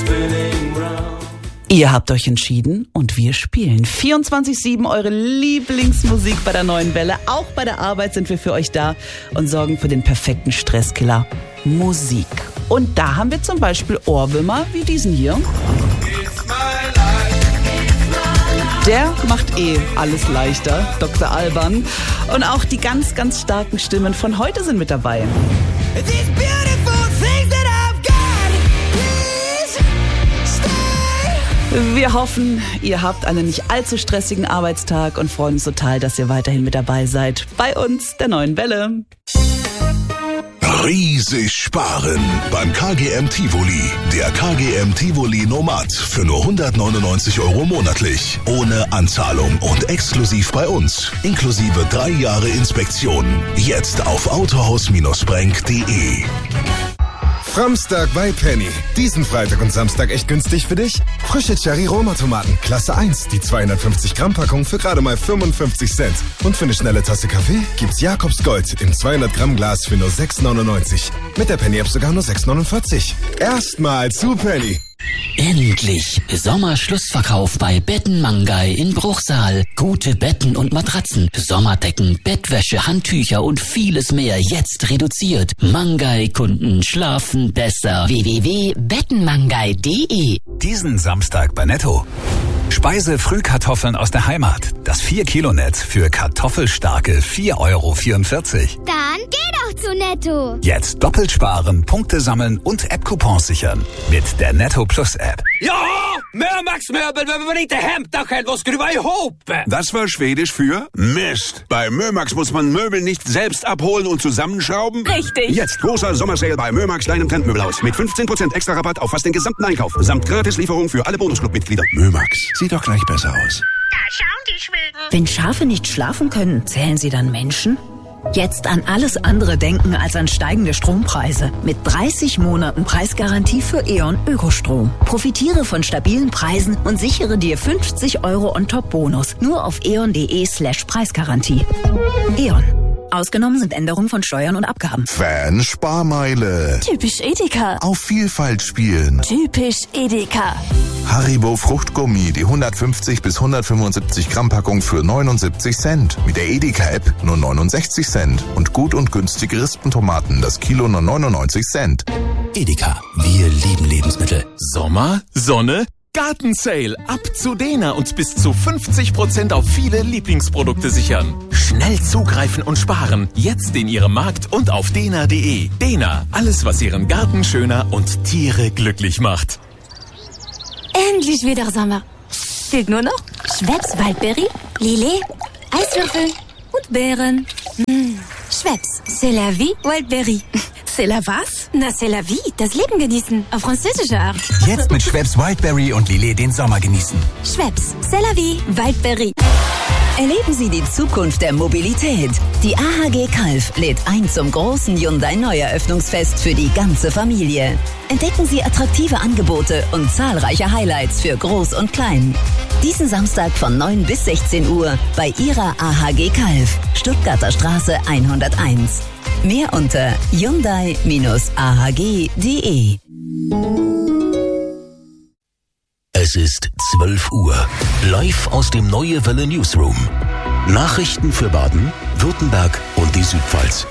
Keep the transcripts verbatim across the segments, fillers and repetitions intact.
Ihr habt euch entschieden und wir spielen vierundzwanzig sieben eure Lieblingsmusik bei der Neuen Welle. Auch bei der Arbeit sind wir für euch da und sorgen für den perfekten Stresskiller: Musik. Und da haben wir zum Beispiel Ohrwürmer wie diesen hier. Der macht eh alles leichter, Doktor Alban. Und auch die ganz, ganz starken Stimmen von heute sind mit dabei. Wir hoffen, ihr habt einen nicht allzu stressigen Arbeitstag und freuen uns total, dass ihr weiterhin mit dabei seid bei uns, der Neuen Welle. Riesig sparen beim K G M Tivoli. Der K G M Tivoli Nomad für nur hundertneunundneunzig Euro monatlich. Ohne Anzahlung und exklusiv bei uns. Inklusive drei Jahre Inspektion. Jetzt auf autohaus Bindestrich brenk punkt de. Framstag bei Penny. Diesen Freitag und Samstag echt günstig für dich? Frische Cherry-Roma-Tomaten, Klasse eins, die zweihundertfünfzig Gramm Packung für gerade mal fünfundfünfzig Cent. Und für eine schnelle Tasse Kaffee gibt's Jakobs Gold im zweihundert Gramm Glas für nur sechs neunundneunzig. Mit der Penny-App sogar nur sechs neunundvierzig. Erstmal zu Penny. Endlich! Sommerschlussverkauf bei Betten Mangai in Bruchsal. Gute Betten und Matratzen, Sommerdecken, Bettwäsche, Handtücher und vieles mehr jetzt reduziert. Mangai-Kunden schlafen besser. w w w punkt bettenmangai punkt de. Diesen Samstag bei Netto. Speise-Frühkartoffeln aus der Heimat. Das vier Kilo Netz für kartoffelstarke vier Euro vierundvierzig. Dann geh doch zu Netto. Jetzt doppelt sparen, Punkte sammeln und App-Coupons sichern. Mit der Netto Plus App. Ja, Mömax-Möbel behöver man inte hämta själv och skruva ihop. Das war Schwedisch für Mist. Bei Mömax muss man Möbel nicht selbst abholen und zusammenschrauben. Richtig. Jetzt großer Sommersale bei Mömax, deinem Trendmöbelhaus. Mit fünfzehn Prozent extra Rabatt auf fast den gesamten Einkauf. Samt Gratislieferung für alle Bonusclub-Mitglieder. Mömax. Sieht doch gleich besser aus. Da schauen die Schweden. Wenn Schafe nicht schlafen können, zählen sie dann Menschen? Jetzt an alles andere denken als an steigende Strompreise. Mit dreißig Monaten Preisgarantie für E.ON Ökostrom. Profitiere von stabilen Preisen und sichere dir fünfzig Euro On-Top-Bonus. Nur auf eon.de slash Preisgarantie. E.ON. Ausgenommen sind Änderungen von Steuern und Abgaben. Fan-Sparmeile. Typisch Edeka. Auf Vielfalt spielen. Typisch Edeka. Haribo Fruchtgummi, die hundertfünfzig bis hundertfünfundsiebzig Gramm Packung für neunundsiebzig Cent. Mit der Edeka-App nur neunundsechzig Cent. Und gut und günstige Rispentomaten, das Kilo nur neunundneunzig Cent. Edeka, wir lieben Lebensmittel. Sommer, Sonne, Gartensale. Ab zu Dena und bis zu fünfzig Prozent auf viele Lieblingsprodukte sichern. Schnell zugreifen und sparen. Jetzt in Ihrem Markt und auf dena punkt de. Dena, alles was Ihren Garten schöner und Tiere glücklich macht. Endlich wieder Sommer. Fehlt nur noch Schweppes Waldbeere, Lillet, Eiswürfel und Beeren. Mmh. Schweppes, c'est la vie, Waldbeere. C'est la was? Na, c'est la vie, das Leben genießen, auf französische Art. Jetzt mit Schweppes Wildberry und Lillet den Sommer genießen. Schweppes, c'est la vie, Waldbeere. Erleben Sie die Zukunft der Mobilität. Die A H G Calw lädt ein zum großen Hyundai Neueröffnungsfest für die ganze Familie. Entdecken Sie attraktive Angebote und zahlreiche Highlights für Groß und Klein. Diesen Samstag von neun bis sechzehn Uhr bei Ihrer A H G Calw, Stuttgarter Straße hunderteins. Mehr unter hyundai Bindestrich a h g punkt de. Es ist zwölf Uhr. Live aus dem Neue Welle Newsroom. Nachrichten für Baden, Württemberg und die Südpfalz.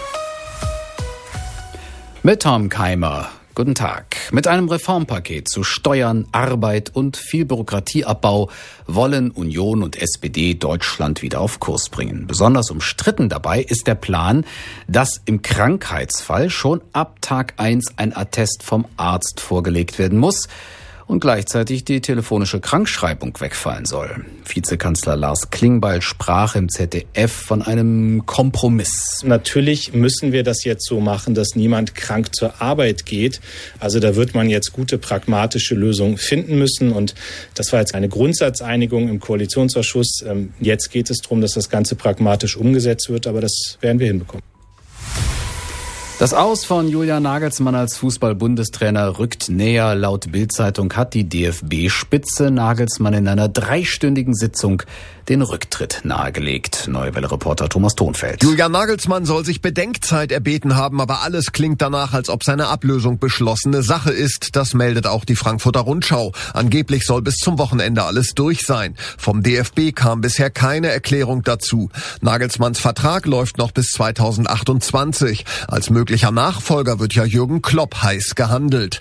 Mit Tom Keimer. Guten Tag. Mit einem Reformpaket zu Steuern, Arbeit und viel Bürokratieabbau wollen Union und S P D Deutschland wieder auf Kurs bringen. Besonders umstritten dabei ist der Plan, dass im Krankheitsfall schon ab Tag eins ein Attest vom Arzt vorgelegt werden muss und gleichzeitig die telefonische Krankschreibung wegfallen soll. Vizekanzler Lars Klingbeil sprach im Z D F von einem Kompromiss. Natürlich müssen wir das jetzt so machen, dass niemand krank zur Arbeit geht. Also da wird man jetzt gute, pragmatische Lösungen finden müssen. Und das war jetzt eine Grundsatzeinigung im Koalitionsausschuss. Jetzt geht es darum, dass das Ganze pragmatisch umgesetzt wird, aber das werden wir hinbekommen. Das Aus von Julian Nagelsmann als Fußball-Bundestrainer rückt näher. Laut Bild-Zeitung hat die D F B-Spitze Nagelsmann in einer dreistündigen Sitzung den Rücktritt nahegelegt. Neue Welle-Reporter Thomas Thonfeld. Julian Nagelsmann soll sich Bedenkzeit erbeten haben, aber alles klingt danach, als ob seine Ablösung beschlossene Sache ist. Das meldet auch die Frankfurter Rundschau. Angeblich soll bis zum Wochenende alles durch sein. Vom D F B kam bisher keine Erklärung dazu. Nagelsmanns Vertrag läuft noch bis zweitausendachtundzwanzig. Als möglicher Nachfolger wird ja Jürgen Klopp heiß gehandelt.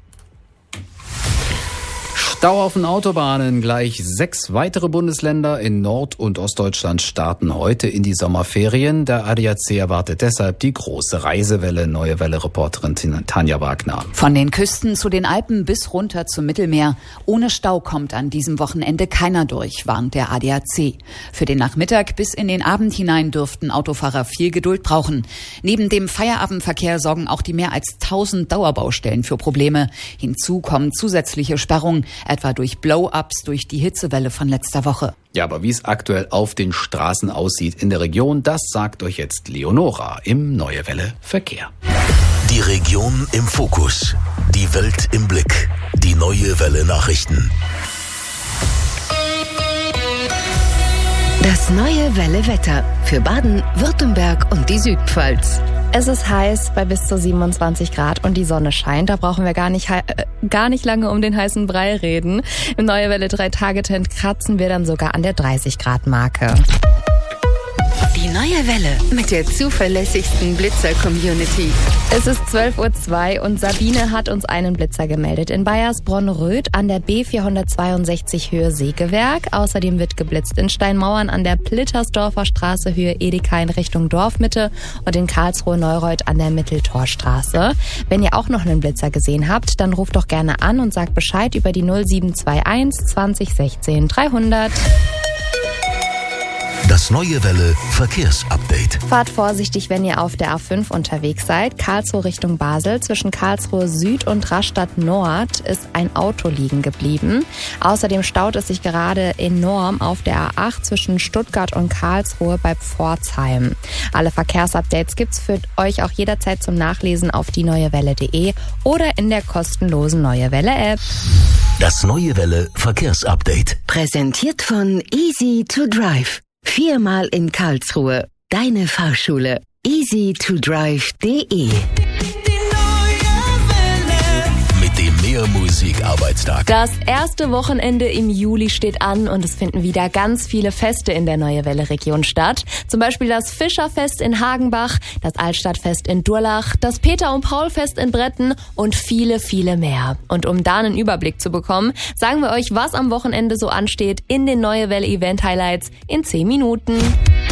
Stau auf den Autobahnen. Gleich sechs weitere Bundesländer in Nord- und Ostdeutschland starten heute in die Sommerferien. Der A D A C erwartet deshalb die große Reisewelle. Neue Welle-Reporterin Tanja Wagner. Von den Küsten zu den Alpen bis runter zum Mittelmeer. Ohne Stau kommt an diesem Wochenende keiner durch, warnt der A D A C. Für den Nachmittag bis in den Abend hinein dürften Autofahrer viel Geduld brauchen. Neben dem Feierabendverkehr sorgen auch die mehr als tausend Dauerbaustellen für Probleme. Hinzu kommen zusätzliche Sperrungen, etwa durch Blow-ups durch die Hitzewelle von letzter Woche. Ja, aber wie es aktuell auf den Straßen aussieht in der Region, das sagt euch jetzt Leonora im Neue Welle Verkehr. Die Region im Fokus, die Welt im Blick, die Neue Welle Nachrichten. Das Neue Welle Wetter für Baden, Württemberg und die Südpfalz. Es ist heiß bei bis zu siebenundzwanzig Grad und die Sonne scheint. Da brauchen wir gar nicht, äh, gar nicht lange um den heißen Brei reden. Im Neue Welle drei Tage Trend kratzen wir dann sogar an der dreißig Grad Marke. Die Neue Welle mit der zuverlässigsten Blitzer-Community. Es ist zwölf Uhr zwei und Sabine hat uns einen Blitzer gemeldet. In Bayersbronn-Röth an der B vierhundertzweiundsechzig Höhe Sägewerk. Außerdem wird geblitzt in Steinmauern an der Plittersdorfer Straße Höhe Edeka in Richtung Dorfmitte und in Karlsruhe-Neureuth an der Mitteltorstraße. Wenn ihr auch noch einen Blitzer gesehen habt, dann ruft doch gerne an und sagt Bescheid über die null sieben zwei eins zwanzig sechzehn dreihundert. Das Neue Welle Verkehrsupdate. Fahrt vorsichtig, wenn ihr auf der A fünf unterwegs seid. Karlsruhe Richtung Basel. Zwischen Karlsruhe Süd und Rastatt Nord ist ein Auto liegen geblieben. Außerdem staut es sich gerade enorm auf der A acht zwischen Stuttgart und Karlsruhe bei Pforzheim. Alle Verkehrsupdates gibt's für euch auch jederzeit zum Nachlesen auf die neue welle punkt de oder in der kostenlosen Neue Welle App. Das Neue Welle Verkehrsupdate. Präsentiert von Easy to Drive. Viermal in Karlsruhe. Deine Fahrschule. easy to drive punkt de. Mit dem Mehrmusik-Arbeitstag. Das erste Wochenende im Juli steht an und es finden wieder ganz viele Feste in der Neue Welle Region statt. Zum Beispiel das Fischerfest in Hagenbach, das Altstadtfest in Durlach, das Peter- und Paul-Fest in Bretten und viele, viele mehr. Und um da einen Überblick zu bekommen, sagen wir euch, was am Wochenende so ansteht in den Neue Welle Event Highlights in zehn Minuten.